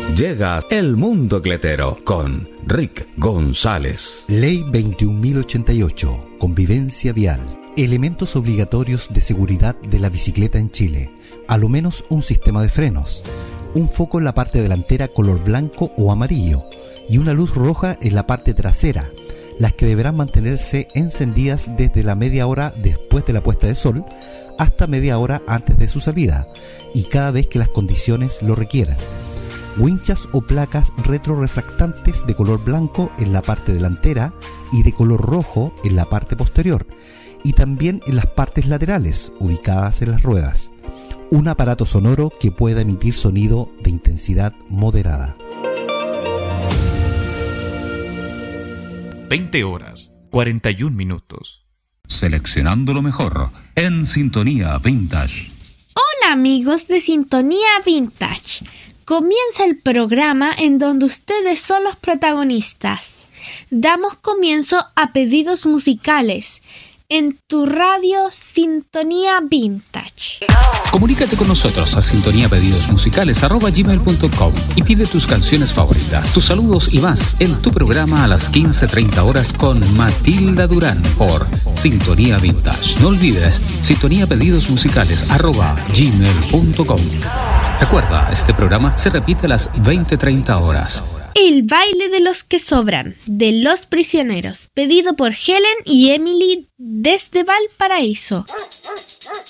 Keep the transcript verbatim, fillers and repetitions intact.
Llega El Mundo Cletero con Rick González. Ley veintiún mil ochenta y ocho. Convivencia vial. Elementos obligatorios de seguridad de la bicicleta en Chile. A lo menos un sistema de frenos, un foco en la parte delantera color blanco o amarillo y una luz roja en la parte trasera, las que deberán mantenerse encendidas desde la media hora después de la puesta de sol hasta media hora antes de su salida y cada vez que las condiciones lo requieran. Winchas o placas retrorefractantes de color blanco en la parte delantera y de color rojo en la parte posterior y también en las partes laterales ubicadas en las ruedas. Un aparato sonoro que pueda emitir sonido de intensidad moderada. veinte horas, cuarenta y un minutos. Seleccionando lo mejor en Sintonía Vintage. Hola amigos de Sintonía Vintage. Comienza el programa en donde ustedes son los protagonistas. Damos comienzo a pedidos musicales en tu radio Sintonía Vintage. Comunícate con nosotros a sintoniapedidosmusicales arroba gmail punto com y pide tus canciones favoritas, tus saludos y más en tu programa a las quince treinta horas con Matilda Durán por Sintonía Vintage. No olvides sintoniapedidosmusicales arroba gmail punto com. Recuerda, este programa se repite a las veinte treinta horas. El baile de los que sobran, de Los Prisioneros, pedido por Helen y Emily desde Valparaíso.